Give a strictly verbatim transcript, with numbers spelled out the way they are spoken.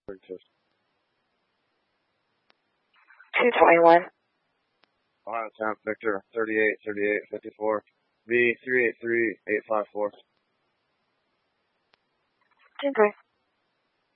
two twenty-one. Ohio Town, Victor, thirty-eight, thirty-eight, fifty-four, V three eight three, eight five four. ten three.